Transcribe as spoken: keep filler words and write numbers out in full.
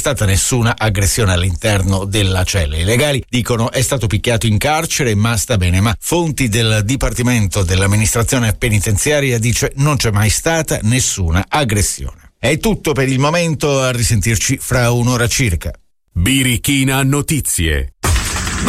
stata nessuna aggressione all'interno della cella. I legali dicono è stato picchiato in carcere ma sta bene, ma fonti del Dipartimento dell'amministrazione penitenziaria dice non c'è mai stata nessuna aggressione. È tutto per il momento, a risentirci fra un'ora circa. Birichina Notizie.